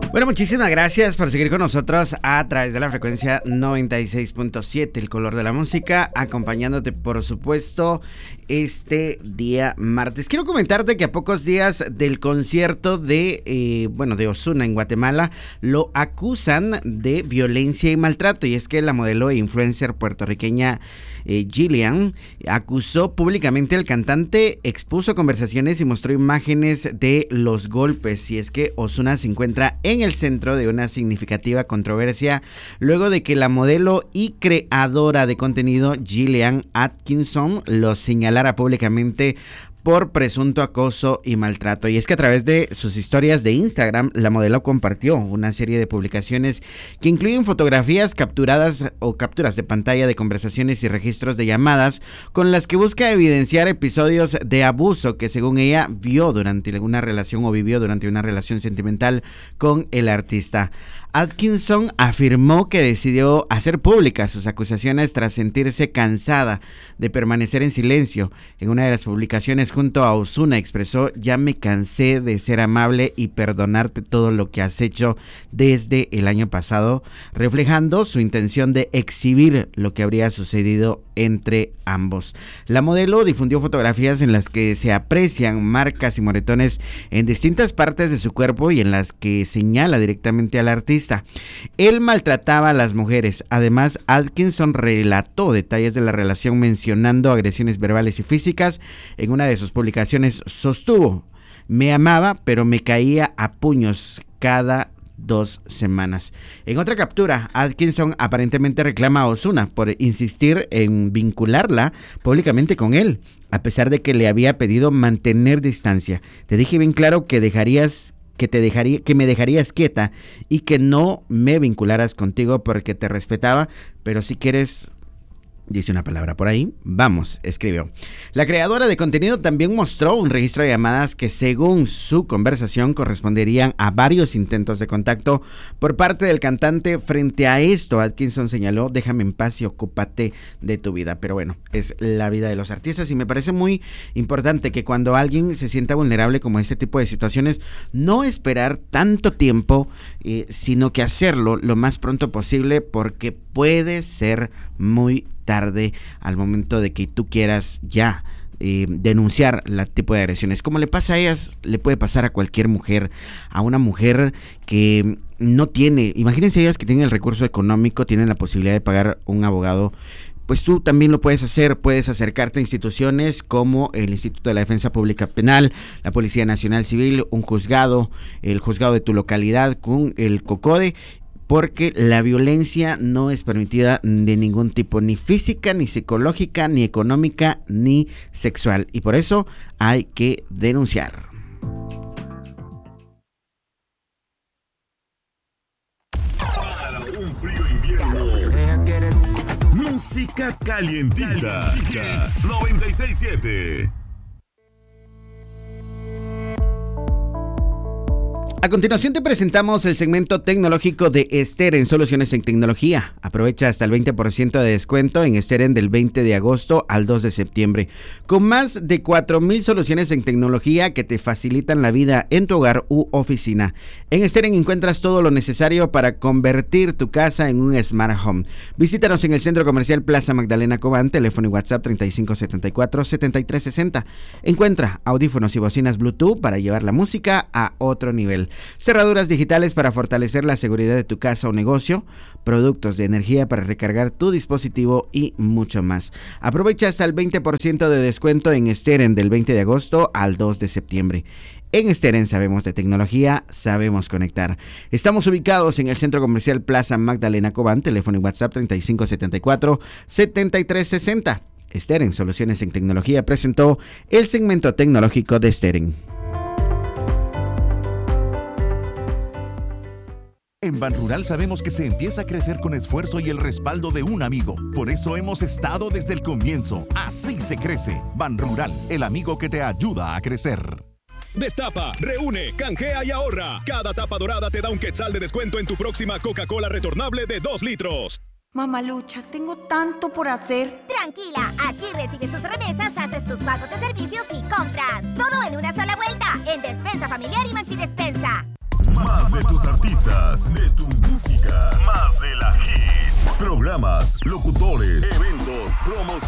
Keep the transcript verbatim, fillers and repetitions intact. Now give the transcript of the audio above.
Bueno, muchísimas gracias por seguir con nosotros a través de la frecuencia noventa y seis punto siete, el color de la música, acompañándote, por supuesto, este día martes. Quiero comentarte que a pocos días del concierto de, eh, bueno, de Ozuna en Guatemala, lo acusan de violencia y maltrato, y es que la modelo e influencer puertorriqueña eh, Jillian acusó públicamente al cantante, expuso conversaciones y mostró imágenes de los golpes, y es que Ozuna se encuentra en el centro de una significativa controversia luego de que la modelo y creadora de contenido Jillian Atkinson lo señalara públicamente por presunto acoso y maltrato. Y es que a través de sus historias de Instagram, la modelo compartió una serie de publicaciones que incluyen fotografías capturadas o capturas de pantalla de conversaciones y registros de llamadas con las que busca evidenciar episodios de abuso que, según ella, vio durante una relación o vivió durante una relación sentimental con el artista. Atkinson afirmó que decidió hacer públicas sus acusaciones tras sentirse cansada de permanecer en silencio. En una de las publicaciones junto a Ozuna expresó: ya me cansé de ser amable y perdonarte todo lo que has hecho desde el año pasado, reflejando su intención de exhibir lo que habría sucedido entre ambos. La modelo difundió fotografías en las que se aprecian marcas y moretones en distintas partes de su cuerpo y en las que señala directamente al artista. Él maltrataba a las mujeres. Además, Atkinson relató detalles de la relación mencionando agresiones verbales y físicas. En una de sus publicaciones sostuvo: me amaba, pero me caía a puños cada dos semanas. En otra captura, Atkinson aparentemente reclama a Ozuna por insistir en vincularla públicamente con él, a pesar de que le había pedido mantener distancia. Te dije bien claro que dejarías que te dejaría, que me dejarías quieta y que no me vincularas contigo porque te respetaba, pero si quieres, dice una palabra por ahí, vamos, escribió. La creadora de contenido también mostró un registro de llamadas que, según su conversación, corresponderían a varios intentos de contacto por parte del cantante. Frente a esto, Atkinson señaló: déjame en paz y ocúpate de tu vida. Pero bueno, es la vida de los artistas y me parece muy importante que cuando alguien se sienta vulnerable como este tipo de situaciones, no esperar tanto tiempo, eh, sino que hacerlo lo más pronto posible, porque puede ser muy tarde al momento de que tú quieras ya eh, denunciar la tipo de agresiones. Como le pasa a ellas, le puede pasar a cualquier mujer, a una mujer que no tiene, imagínense ellas que tienen el recurso económico, tienen la posibilidad de pagar un abogado. Pues tú también lo puedes hacer, puedes acercarte a instituciones como el Instituto de la Defensa Pública Penal, la Policía Nacional Civil, un juzgado, el juzgado de tu localidad con el COCODE, porque la violencia no es permitida de ningún tipo, ni física, ni psicológica, ni económica, ni sexual. Y por eso hay que denunciar. Para un frío invierno, música calientita. Hits noventa y seis punto siete. A continuación te presentamos el segmento tecnológico de Steren, Soluciones en Tecnología. Aprovecha hasta el veinte por ciento de descuento en Steren del veinte de agosto al dos de septiembre. Con más de cuatro mil soluciones en tecnología que te facilitan la vida en tu hogar u oficina. En Steren encuentras todo lo necesario para convertir tu casa en un Smart Home. Visítanos en el Centro Comercial Plaza Magdalena Cobán, teléfono y WhatsApp treinta y cinco setenta y cuatro setenta y tres sesenta. Encuentra audífonos y bocinas Bluetooth para llevar la música a otro nivel. Cerraduras digitales para fortalecer la seguridad de tu casa o negocio, productos de energía para recargar tu dispositivo y mucho más. Aprovecha hasta el veinte por ciento de descuento en Steren del veinte de agosto al dos de septiembre. En Steren sabemos de tecnología, sabemos conectar. Estamos ubicados en el Centro Comercial Plaza Magdalena Cobán, teléfono y WhatsApp treinta y cinco setenta y cuatro setenta y tres sesenta. Steren, Soluciones en Tecnología, presentó el segmento tecnológico de Steren. En Banrural sabemos que se empieza a crecer con esfuerzo y el respaldo de un amigo. Por eso hemos estado desde el comienzo. Así se crece. Banrural, el amigo que te ayuda a crecer. Destapa, reúne, canjea y ahorra. Cada tapa dorada te da un quetzal de descuento en tu próxima Coca-Cola retornable de dos litros. Mamalucha, tengo tanto por hacer. Tranquila, aquí recibes tus remesas, haces tus pagos de servicios y compras. Todo en una sola vuelta, en Despensa Familiar y Maxi Despensa. Más de tus artistas, de tu música, más de la hit. Programas, locutores, eventos, promociones.